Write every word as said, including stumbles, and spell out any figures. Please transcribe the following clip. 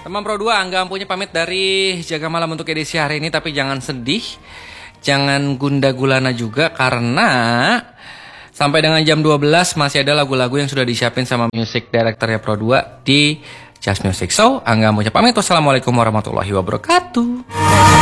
Teman Pro dua, Angga Ampunya pamit dari Jaga Malam untuk edisi hari ini. Tapi jangan sedih, jangan gundah gulana juga, karena sampai dengan jam dua belas masih ada lagu-lagu yang sudah disiapin sama music directornya Pro dua di Just Music. So, Angga Ampunya pamit. Wassalamualaikum warahmatullahi wabarakatuh.